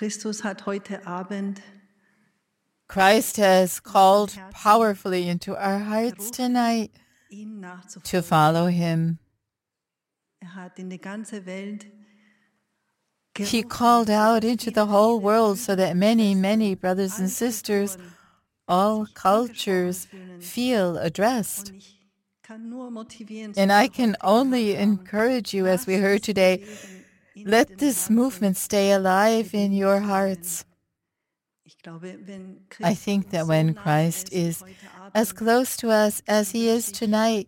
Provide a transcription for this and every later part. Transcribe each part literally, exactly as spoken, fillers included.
Christus hat heute Abend Christ has called powerfully into our hearts tonight ihm to nachzufolgen. follow him. Er hat in die ganze Welt He gerufen, called out sodass into viele, the whole viele world so that Brüder und many, Schwestern, many brothers and alle sisters, Kulturen all sich cultures, angesprochen fühlen. feel addressed. Und ich kann nur motivieren, And I sogar can heute only Gedanken, encourage you, as we lasst heard diese today, Bewegung in let den this Herzen movement stay alive in your lebendig hearts. bleiben. Ich glaube, wenn I Christus think that uns when so nahe Christ ist is heute as Abend, close to us as he is tonight,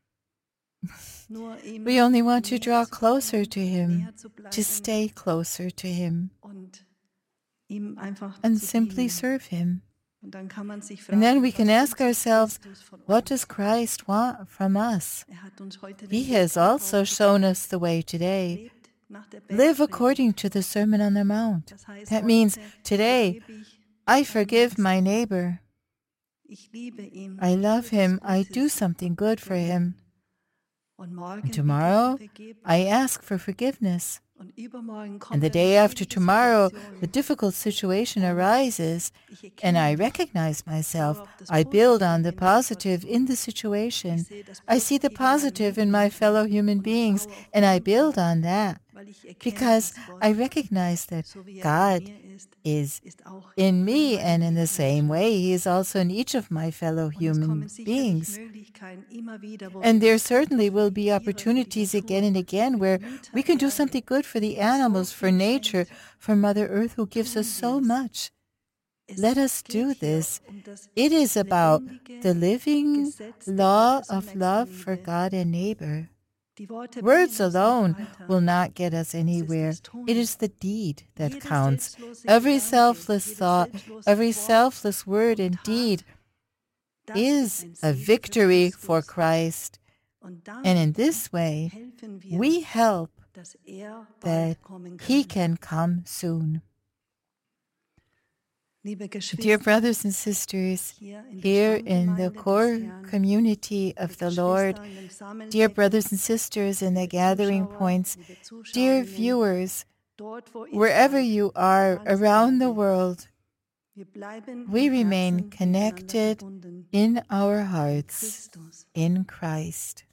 nur ihm we only want to näher draw zu closer kommen, to him, näher zu to bleiben stay closer to him, und ihm einfach and zu simply dienen. serve him. Und dann kann man sich And then fragen, we can was ask wünscht sich ourselves, Christus von what uns? does Christ want from us? Er hat uns heute den He Weg has zum also Kauf shown gezeigt. us the way today. Lebt nach der Live Bergpredigt. according to the Sermon on the Mount. Das heißt, That means heute today, vergebe ich I meinem forgive my Nächsten. neighbor. Ich liebe ihn. I Ich love tue etwas him. I do Gutes something good für for ihn. him. Und morgen And bitte ich tomorrow, um Vergebung. I ask for forgiveness. Und übermorgen kommt And the eine day after schwierige tomorrow, Situation. the difficult situation Und arises, ich and erkenne I mich. recognize Ich myself. schaue auf das I build Positive on the in der positive Situation. in the Ich situation. sehe das I see the Positive in meinen positive in my Mitmenschen. fellow human Und ich beings, baue auf and I dem build auf, on that weil ich erkenne, because dass Gott, I recognize that so wie er in God mir ist, is ist auch in in me, meinen and in the same Mitmenschen. way, He is also in each of my fellow Und es kommen human sicherlich beings. Möglichkeiten immer wieder, wo And wir there was Gutes certainly für will die be Tiere, für die opportunities again Natur, and again für die where Mütter we can do Erde, something good for the die uns so animals, for viel nature, schenkt. for Mother Earth, who gives us Tun wir so es. much. Es Let us geht do hier this. um das It is about lebendige the living Gesetz der law Gottes- und of love for Nächstenliebe. God and neighbor. Die Worte Words bringen uns nicht alone weiter. will not get us Es ist anywhere. das Tun. It is the deed that Jeder counts. selbstlose Every Gedanke, selfless jedes thought, selbstlose every Wort selfless word und and Tat, deed das ist is ein a Segen für victory for Christus. Christ. Und And in damit this way, helfen wir, we help dass er that bald kommen He kann. can come soon. Liebe Dear Geschwister, brothers and sisters, hier in der here in the Stammgemeinde des core Herrn, community of liebe the Lord, Geschwister in den dear Sammelbecken, brothers and sisters in the liebe gathering Zuschauer, points, liebe dear Zuschauerinnen, viewers, dort, wo ihr wherever seid, you are ganz around the Erde, world, wir bleiben we im remain Herzen miteinander connected verbunden in our in hearts Christus. in Christ.